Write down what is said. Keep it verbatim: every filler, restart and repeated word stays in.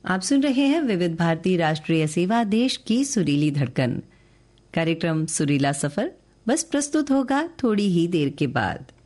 आप सुन रहे हैं विविध भारती राष्ट्रीय सेवा देश की सुरीली धड़कन। कार्यक्रम सुरीला सफर बस प्रस्तुत होगा थोड़ी ही देर के बाद।